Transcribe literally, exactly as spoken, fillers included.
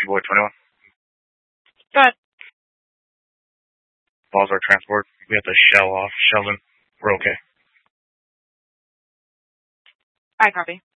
Boy twenty-one. But Balls our transport. We have to shell off. Sheldon. We're okay. I copy.